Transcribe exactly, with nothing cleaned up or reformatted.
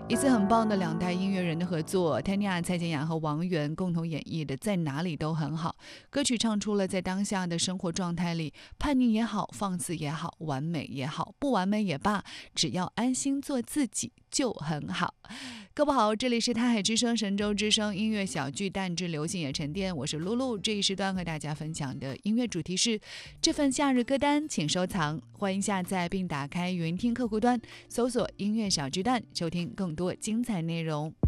一次很棒的两代音乐人的合作 Tanya 蔡健雅和王源共同演绎的在哪里都很好。歌曲唱出了在当下的生活状态里，叛逆也好，放肆也好，完美也好，不完美也罢，只要安心做自己就很好。各位好，这里是台海之声神州之声音乐小巨蛋之流行也沉淀，我是露露。这一时段和大家分享的音乐主题是这份夏日歌单请收藏，欢迎下载并打开云听客户端，搜索音乐小巨蛋，收听更多精彩内容。